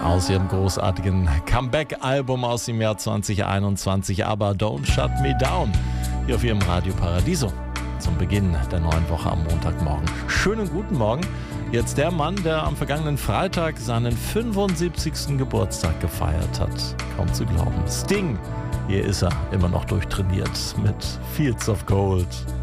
Aus ihrem großartigen Comeback-Album aus dem Jahr 2021, aber Don't Shut Me Down, hier auf ihrem Radio Paradiso zum Beginn der neuen Woche am Montagmorgen. Schönen guten Morgen. Jetzt der Mann, der am vergangenen Freitag seinen 75. Geburtstag gefeiert hat. Kaum zu glauben. Sting, hier ist er, immer noch durchtrainiert mit Fields of Gold.